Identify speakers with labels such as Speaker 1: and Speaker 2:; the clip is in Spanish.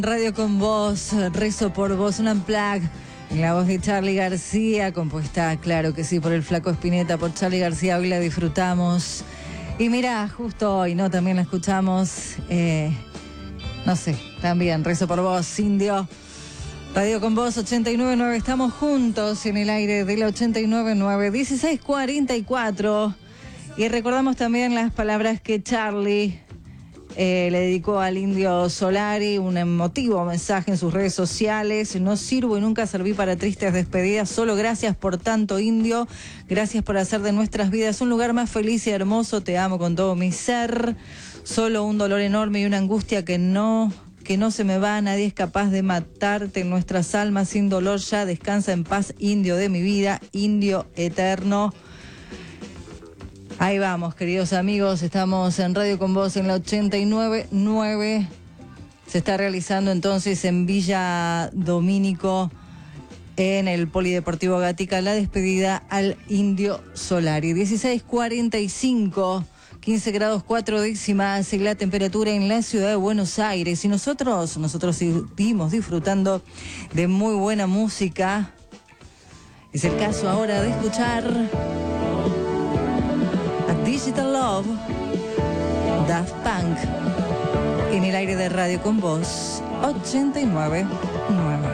Speaker 1: Radio con vos, rezo por vos, un unplug en la voz de Charly García, compuesta, claro que sí, por el Flaco Spinetta, por Charly García. Hoy la disfrutamos. Y mira, justo hoy, ¿no? También la escuchamos, no sé, también rezo por vos, Indio. Radio con vos, 89.9, estamos juntos en el aire de la 89.9, 16:44. Y recordamos también las palabras que Charly le dedicó al Indio Solari, un emotivo mensaje en sus redes sociales. No sirvo y nunca serví para tristes despedidas, solo gracias por tanto, Indio, gracias por hacer de nuestras vidas un lugar más feliz y hermoso, te amo con todo mi ser, solo un dolor enorme y una angustia que no se me va, nadie es capaz de matarte en nuestras almas, sin dolor ya descansa en paz, Indio de mi vida, Indio eterno. Ahí vamos, queridos amigos, estamos en Radio con vos en la 89.9. Se está realizando entonces en Villa Domínico, en el Polideportivo Gatica, la despedida al Indio Solari. 16:45, 15 grados 4 décimas la temperatura en la ciudad de Buenos Aires. Y nosotros seguimos disfrutando de muy buena música. Es el caso ahora de escuchar Digital Love, Daft Punk, en el aire de Radio con vos, 89.9.